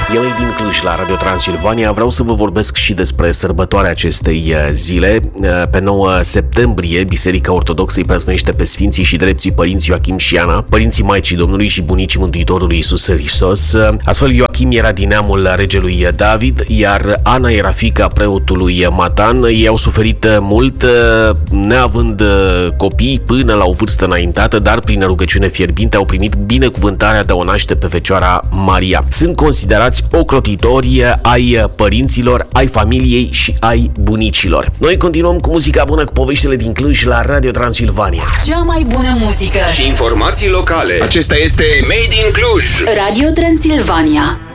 Eu e din Cluj la Radio Transilvania. Vreau să vă vorbesc și despre sărbătoarea acestei zile. Pe 9 septembrie, Biserica Ortodoxă îi praznuiește pe Sfinții și Drepții Părinți Ioachim și Ana, părinții Maicii Domnului și bunicii Mântuitorului Iisus Hristos. Astfel, Ioachim era din neamul regelui David, iar Ana era fiica preotului Matan. Ei au suferit mult, neavând copii până la o vârstă înaintată, dar prin rugăciune fierbinte au primit binecuvântarea de a o naște pe Fecioara Maria. Sunt considerați ocrotitori ai părinților, ai familiei și ai bunicilor. Noi continuăm cu muzica bună, cu poveștile din Cluj la Radio Transilvania. Cea mai bună muzică și informații locale. Acesta este Made in Cluj. Radio Transilvania.